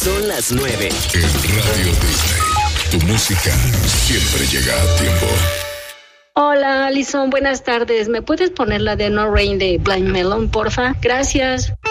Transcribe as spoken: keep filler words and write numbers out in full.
Son las nueve. En Radio Disney, tu música siempre llega a tiempo. Hola, Alison, buenas tardes. ¿Me puedes poner la de No Rain de Blind Melon, porfa? Gracias.